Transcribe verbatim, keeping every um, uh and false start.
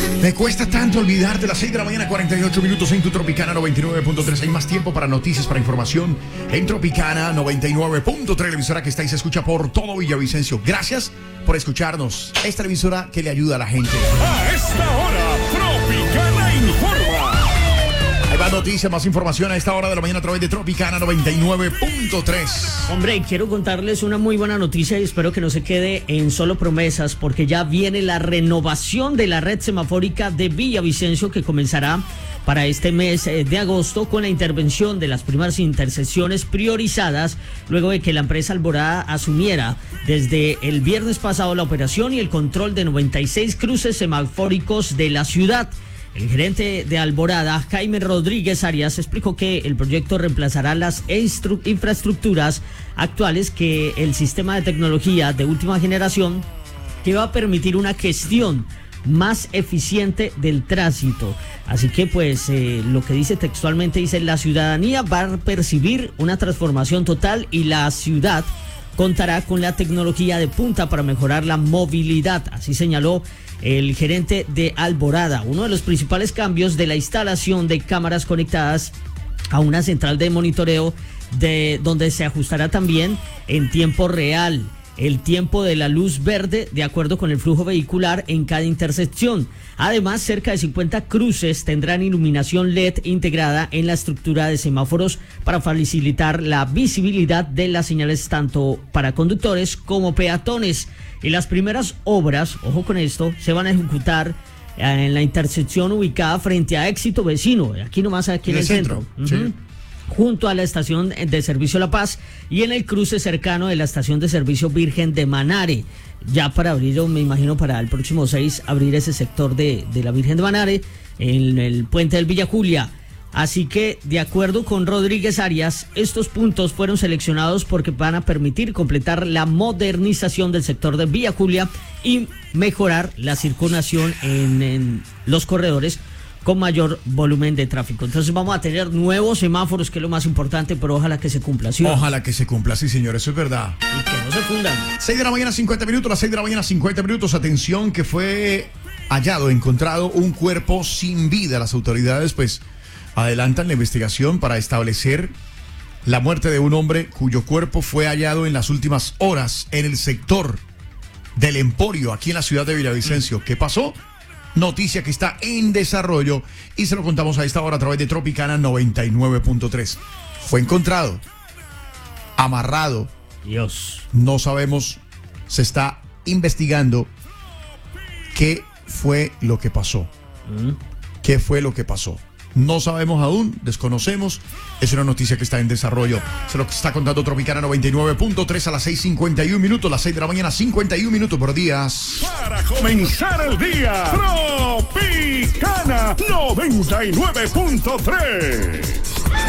Me cuesta tanto olvidar de las seis de la mañana, cuarenta y ocho minutos en tu Tropicana noventa y nueve punto tres. Hay más tiempo para noticias, para información en Tropicana noventa y nueve punto tres, la emisora que está y se escucha por todo Villavicencio. Gracias por escucharnos. Esta emisora que le ayuda a la gente. A esta hora, Tropicana informa. Hay más noticias, más información a esta hora de la mañana a través de Tropicana noventa y nueve punto tres. Hombre, quiero contarles una muy buena noticia y espero que no se quede en solo promesas, porque ya viene la renovación de la red semafórica de Villavicencio, que comenzará para este mes de agosto con la intervención de las primeras intersecciones priorizadas, luego de que la empresa Alborada asumiera desde el viernes pasado la operación y el control de noventa y seis cruces semafóricos de la ciudad. El gerente de Alborada, Jaime Rodríguez Arias, explicó que el proyecto reemplazará las infraestructuras actuales, que el sistema de tecnología de última generación, que va a permitir una gestión más eficiente del tránsito. Así que pues eh, lo que dice textualmente, dice: la ciudadanía va a percibir una transformación total y la ciudad contará con la tecnología de punta para mejorar la movilidad. Así señaló el gerente de Alborada. Uno de los principales cambios de la instalación de cámaras conectadas a una central de monitoreo, de donde se ajustará también en tiempo real el tiempo de la luz verde de acuerdo con el flujo vehicular en cada intersección. Además, cerca de cincuenta cruces tendrán iluminación L E D integrada en la estructura de semáforos para facilitar la visibilidad de las señales tanto para conductores como peatones. Y las primeras obras, ojo con esto, se van a ejecutar en la intersección ubicada frente a Éxito Vecino, aquí nomás aquí en el, el centro, centro. Uh-huh. Sí. Junto a la estación de servicio La Paz y en el cruce cercano de la estación de servicio Virgen de Manare, ya para abrir, me imagino para el próximo seis, abrir ese sector de, de la Virgen de Manare en el puente del Villa Julia. Así que, de acuerdo con Rodríguez Arias, estos puntos fueron seleccionados porque van a permitir completar la modernización del sector de Villa Julia y mejorar la circulación en, en los corredores con mayor volumen de tráfico. Entonces vamos a tener nuevos semáforos, que es lo más importante, pero ojalá que se cumpla, ¿sí? Ojalá que se cumpla, sí, señor, eso es verdad. Y que no se fundan. seis de la mañana, cincuenta minutos, las seis de la mañana, cincuenta minutos. Atención, que fue hallado, encontrado un cuerpo sin vida. Las autoridades, pues, adelantan la investigación para establecer la muerte de un hombre cuyo cuerpo fue hallado en las últimas horas en el sector del Emporio, aquí en la ciudad de Villavicencio. ¿Qué pasó? Noticia que está en desarrollo y se lo contamos a esta hora a través de Tropicana noventa y nueve punto tres. Fue encontrado, amarrado. Dios. No sabemos, se está investigando qué fue lo que pasó. ¿Mm? ¿Qué fue lo que pasó? No sabemos aún, desconocemos. Es una noticia que está en desarrollo. Se lo está contando Tropicana noventa y nueve punto tres a las seis cincuenta y uno minutos, las seis de la mañana, cincuenta y uno minutos por días. Para comenzar el día, Tropicana noventa y nueve punto tres.